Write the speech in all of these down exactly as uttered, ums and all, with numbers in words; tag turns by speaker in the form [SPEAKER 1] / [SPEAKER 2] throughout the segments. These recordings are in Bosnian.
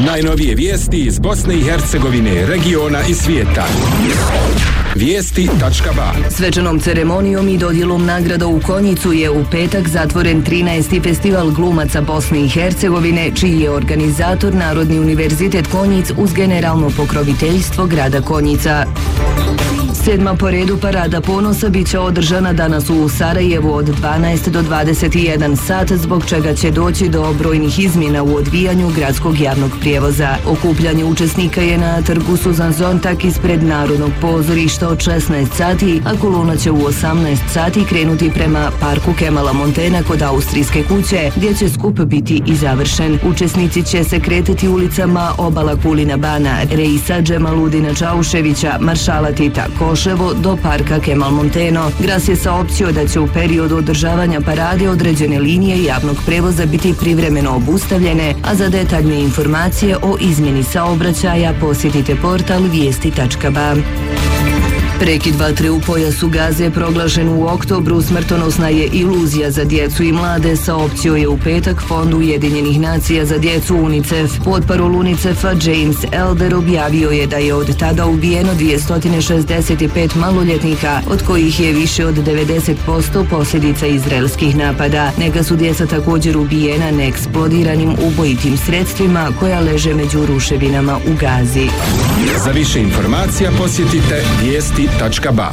[SPEAKER 1] Najnovije vijesti iz Bosne i Hercegovine, regiona i svijeta. Vijesti tačka ba.
[SPEAKER 2] Svečanom ceremonijom i dodjelom nagrada u Konjicu je u petak zatvoren trinaesti festival glumaca Bosne i Hercegovine, čiji je organizator Narodni univerzitet Konjic uz generalno pokroviteljstvo grada Konjica. Sedma po redu parada ponosa bit će održana danas u Sarajevu od dvanaest do dvadeset jedan sat, zbog čega će doći do brojnih izmjena u odvijanju gradskog javnog prijevoza. Okupljanje učesnika je na trgu Suzan Zontak ispred Narodnog pozorišta od šesnaest sati, a kolona će u osamnaest sati krenuti prema parku Kemala Montena kod Austrijske kuće, gdje će skup biti i završen. Učesnici će se kretati ulicama Obala Kulina Bana, Reisa Džemaludina Čauševića, Maršala Tita Koševo do parka Kemal Monteno. Gras je saopćio da će u periodu održavanja parade određene linije javnog prevoza biti privremeno obustavljene, a za detaljne informacije o izmjeni saobraćaja posjetite portal vijesti tačka ba. Prekid vatre u pojasu Gaze je proglašen u oktobru, smrtonosna je iluzija za djecu i mlade, saopćio je u petak Fond Ujedinjenih nacija za djecu UNICEF. Potparol UNICEF-a James Elder objavio je da je od tada ubijeno dvjesto šezdeset pet maloljetnika, od kojih je više od devedeset posto posljedica izraelskih napada. Neka su djeca također ubijena neeksplodiranim ubojitim sredstvima koja leže među ruševinama u Gazi.
[SPEAKER 1] Za više informacija posjetite vijesti tačka ba.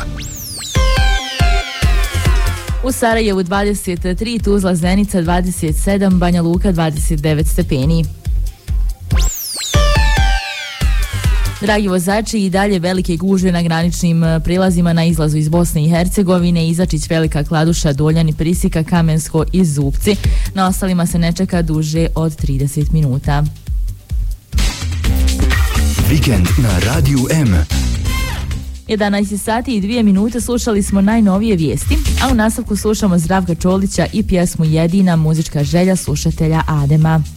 [SPEAKER 3] U Sarajevu dvadeset tri, Tuzla Zenica dvadeset sedam, Banja Luka dvadeset devet stepeni. Dragi vozači, i dalje velike gužve na graničnim prilazima na izlazu iz Bosne i Hercegovine, Izačić, Velika Kladuša, Doljani, Prisika, Kamensko i Zupci. Na ostalima se ne čeka duže od trideset minuta.
[SPEAKER 4] Vikend na Radiju M.
[SPEAKER 3] jedanaest sati i dvije minute, slušali smo najnovije vijesti, a u nastavku slušamo Zdravka Čolića i pjesmu Jedina muzička želja slušatelja Adema.